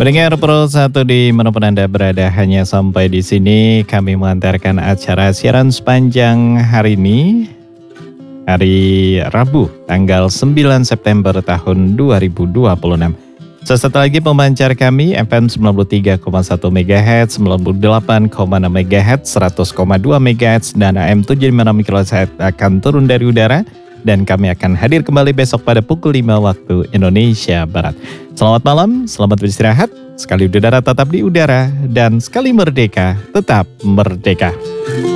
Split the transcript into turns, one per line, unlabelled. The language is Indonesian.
Pendengar Pro 1 dimanapun Anda berada, hanya sampai di sini kami mengantarkan acara siaran sepanjang hari ini, hari Rabu, tanggal 9 September tahun 2026. Sesaat lagi pemancar kami FM 93,1 MHz, 98,6 MHz, 100,2 MHz, dan AM 75 kHz akan turun dari udara. Dan kami akan hadir kembali besok pada pukul 5 waktu Indonesia Barat. Selamat malam, selamat beristirahat. Sekali udara tetap di udara, dan sekali merdeka tetap merdeka.